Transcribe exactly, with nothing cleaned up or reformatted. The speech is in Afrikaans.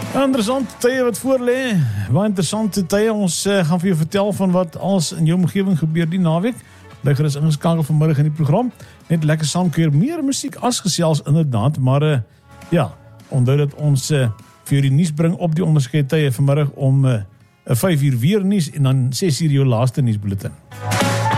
Interessante tye wat voor lê. Baie interessante tye. Ons uh, gaan vir jou vertel van wat alles in jou omgewing gebeur die naweek. Bly gerus ingeskakel vanmiddag in die program. Net lekker saamkuier, meer musiek as gesels inderdaad, maar uh, ja, onthou dat ons uh, vir jou die nuus bring op die onderskeie tye vanmiddag om uh, vyf uur weer nuus en dan ses uur jou laaste nuusbulletin.